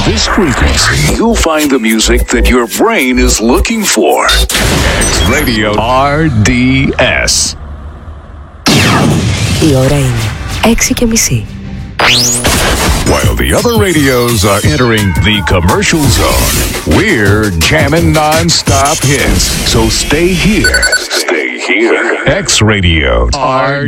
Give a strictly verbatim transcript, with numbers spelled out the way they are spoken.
this frequency, you'll find the music that your brain is looking for. X Radio R D S. Η ώρα είναι έξι και μισή. While the other radios are entering the commercial zone, we're jamming non-stop hits. So stay here. Stay here. X Radio R